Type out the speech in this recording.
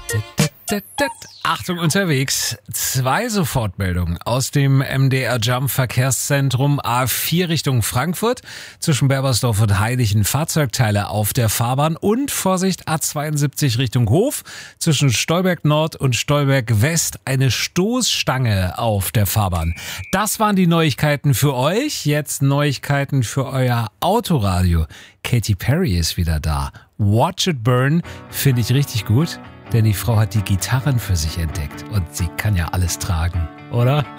Achtung unterwegs, 2 Sofortmeldungen aus dem MDR Jump Verkehrszentrum A4 Richtung Frankfurt. Zwischen Berbersdorf und Heiligen Fahrzeugteile auf der Fahrbahn und Vorsicht A72 Richtung Hof. Zwischen Stolberg Nord und Stolberg West eine Stoßstange auf der Fahrbahn. Das waren die Neuigkeiten für euch. Jetzt Neuigkeiten für euer Autoradio. Katy Perry ist wieder da. Watch It Burn finde ich richtig gut. Denn die Frau hat die Gitarren für sich entdeckt und sie kann ja alles tragen, oder?